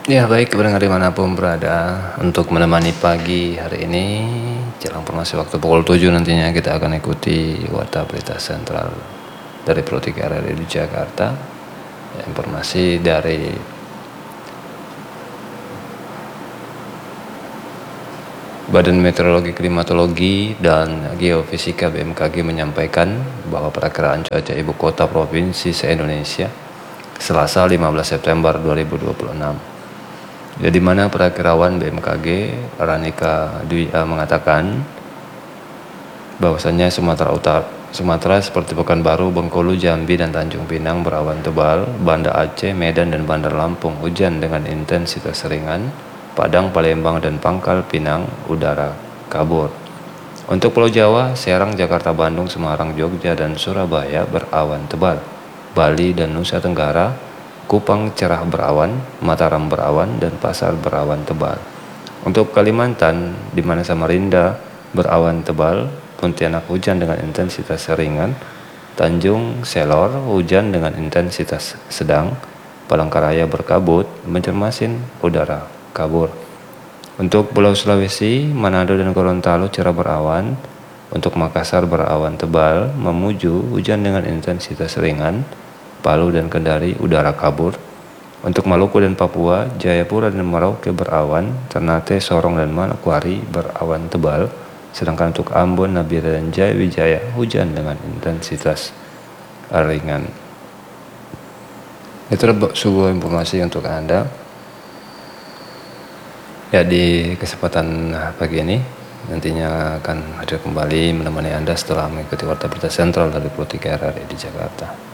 Ya baik, pendengar dimanapun berada, untuk menemani pagi hari ini jelang informasi waktu pukul 7 nantinya kita akan ikuti Warta Berita Sentral dari Pro 3 RRI di Jakarta. Informasi dari Badan Meteorologi, Klimatologi, dan Geofisika BMKG menyampaikan bahwa perakiraan cuaca ibu kota provinsi se-Indonesia Selasa 15 September 2026. Di mana perakirawan BMKG Ranika Dwi mengatakan bahwasannya Sumatera seperti Pekanbaru, Bengkulu, Jambi, dan Tanjung Pinang berawan tebal, Banda Aceh, Medan, dan Bandar Lampung hujan dengan intensitas ringan, Padang, Palembang, dan Pangkal Pinang udara kabur. Untuk Pulau Jawa, Serang, Jakarta, Bandung, Semarang, Jogja, dan Surabaya berawan tebal. Bali dan Nusa Tenggara, Kupang cerah berawan, Mataram berawan, dan Pasar berawan tebal. Untuk Kalimantan, di mana Samarinda berawan tebal, Pontianak hujan dengan intensitas ringan, Tanjung Selor hujan dengan intensitas sedang, Palangkaraya berkabut, Banjarmasin udara kabur. Untuk Pulau Sulawesi, Manado dan Gorontalo cerah berawan. Untuk Makassar berawan tebal, Mamuju hujan dengan intensitas ringan, Palu dan Kendari udara kabur. Untuk Maluku dan Papua, Jayapura dan Merauke berawan, Ternate, Sorong, dan Manokwari berawan tebal. Sedangkan untuk Ambon, Nabire, dan Jayawijaya hujan dengan intensitas ringan. Itu sebuah informasi untuk Anda. Ya, di kesempatan pagi ini nantinya akan hadir kembali menemani Anda setelah mengikuti Warta Berita Sentral dari Pro 3 RRI di Jakarta.